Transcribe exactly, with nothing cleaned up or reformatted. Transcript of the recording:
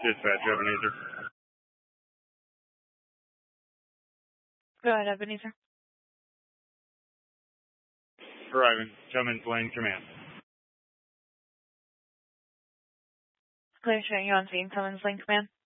Dispatch, Ebenezer. Go ahead, Ebenezer. Arriving. Cummins Lane Command. Clear showing you on scene, Cummins Lane Command.